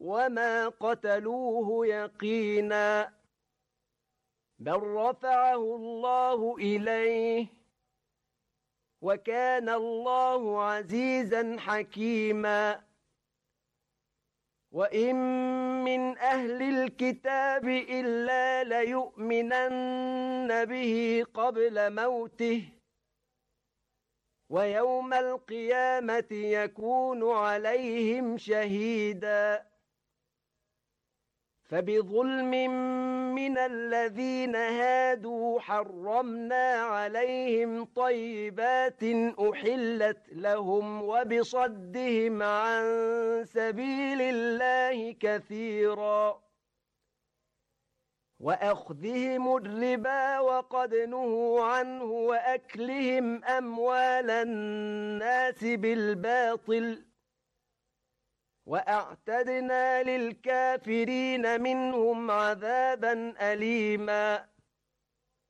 وما قتلوه يقينا بل رفعه الله إليه وكان الله عزيزا حكيما وإن من أهل الكتاب إلا ليؤمنن به قبل موته ويوم القيامة يكون عليهم شهيدا فبظلم من الذين هادوا حرمنا عليهم طيبات أحلت لهم وبصدهم عن سبيل الله كثيرا وأخذهم الربا وقد نهوا عنه وأكلهم أموال الناس بالباطل وأعتدنا للكافرين منهم عذابا أليما